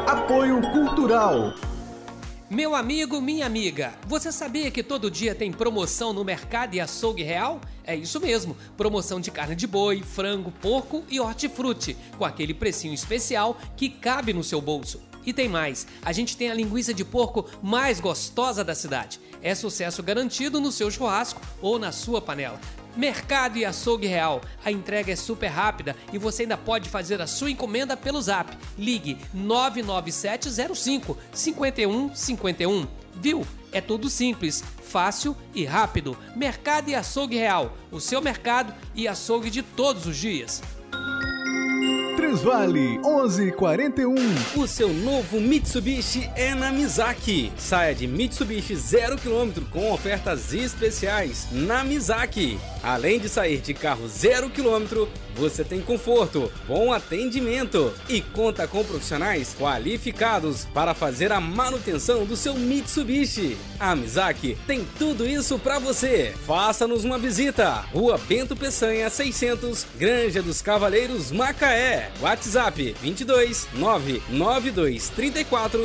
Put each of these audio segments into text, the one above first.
Apoio Cultural. Meu amigo, minha amiga, você sabia que todo dia tem promoção no Mercado e Açougue Real? É isso mesmo, promoção de carne de boi, frango, porco e hortifruti, com aquele precinho especial que cabe no seu bolso. E tem mais, a gente tem a linguiça de porco mais gostosa da cidade. É sucesso garantido no seu churrasco ou na sua panela. Mercado e Açougue Real. A entrega é super rápida e você ainda pode fazer a sua encomenda pelo Zap. Ligue 99705 5151. Viu? É tudo simples, fácil e rápido. Mercado e Açougue Real. O seu mercado e açougue de todos os dias. Transvale 1141. O seu novo Mitsubishi é na Mizaki. Saia de Mitsubishi 0 km com ofertas especiais na Mizaki. Além de sair de carro 0 km, você tem conforto, bom atendimento e conta com profissionais qualificados para fazer a manutenção do seu Mitsubishi. A Mizaki tem tudo isso para você. Faça-nos uma visita. Rua Bento Peçanha 600, Granja dos Cavaleiros, Macaé. WhatsApp 22 992 34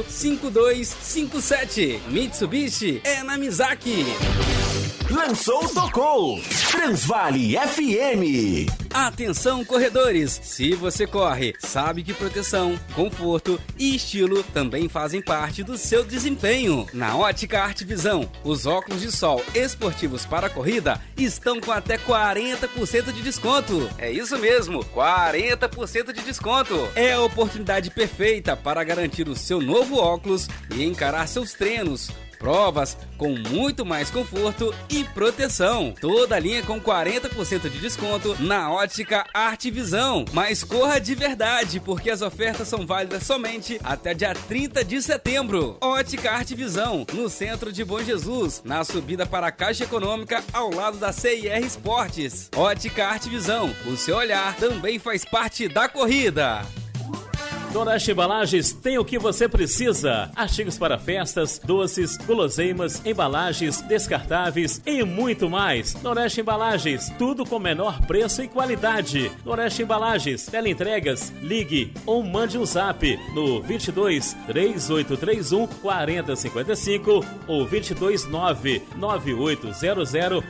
5257. Mitsubishi é na Mizaki. Lançou, tocou. Transvale FM. Atenção, corredores! Se você corre, sabe que proteção, conforto e estilo também fazem parte do seu desempenho. Na Ótica Arte Visão, os óculos de sol esportivos para a corrida estão com até 40% de desconto. É isso mesmo, 40% de desconto. É a oportunidade perfeita para garantir o seu novo óculos e encarar seus treinos, provas com muito mais conforto e proteção. Toda a linha com 40% de desconto na Ótica Arte Visão. Mas corra de verdade, porque as ofertas são válidas somente até dia 30 de setembro. Ótica Arte Visão, no centro de Bom Jesus, na subida para a Caixa Econômica, ao lado da CIR Esportes. Ótica Arte Visão, o seu olhar também faz parte da corrida. Noroeste Embalagens tem o que você precisa. Artigos para festas, doces, guloseimas, embalagens, descartáveis e muito mais. Noroeste Embalagens, tudo com menor preço e qualidade. Noroeste Embalagens, teleentregas, ligue ou mande um zap no 22 3831 4055 ou 22 9800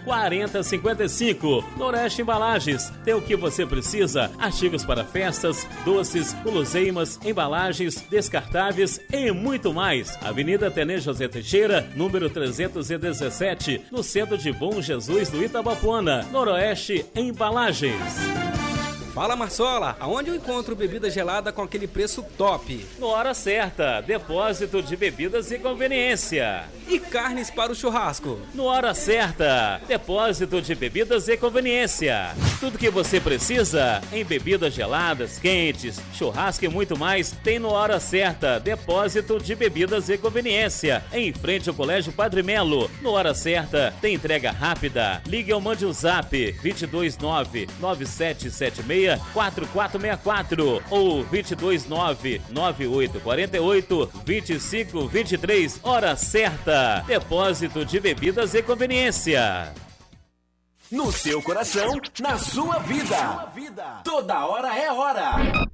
4055. Noroeste Embalagens, tem o que você precisa. Artigos para festas, doces, guloseimas, embalagens, descartáveis e muito mais. Avenida Tenente José Teixeira, número 317, no centro de Bom Jesus do Itabapuana. Noroeste Embalagens. Fala, Marsola, aonde eu encontro bebida gelada com aquele preço top? No Hora Certa, depósito de bebidas e conveniência. E carnes para o churrasco? No Hora Certa, depósito de bebidas e conveniência. Tudo que você precisa em bebidas geladas, quentes, churrasco e muito mais tem no Hora Certa, depósito de bebidas e conveniência. Em frente ao Colégio Padre Melo. No Hora Certa, tem entrega rápida. Ligue ou mande um zap 229 9776 4464 ou 229 9848 2523. Hora Certa, depósito de bebidas e conveniência. No seu coração, na sua vida. Toda hora é hora.